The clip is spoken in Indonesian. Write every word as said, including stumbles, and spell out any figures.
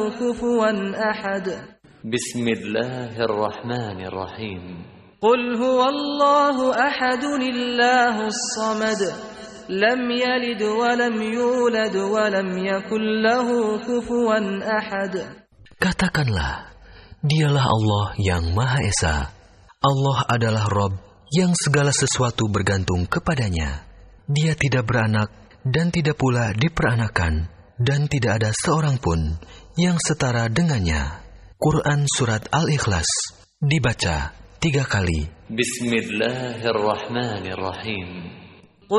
كفوا أحد بسم الله الرحمن الرحيم قل هو الله أحد الله الصمد لم يلد ولم يولد ولم يكن له كفوا أحد. Katakanlah, dialah Allah yang Maha Esa. Allah adalah Rabb yang segala sesuatu bergantung kepadanya. Dia tidak beranak dan tidak pula diperanakan, dan tidak ada seorang pun yang setara dengannya. Quran Surat Al-Ikhlas dibaca tiga kali. Bismillahirrahmanirrahim.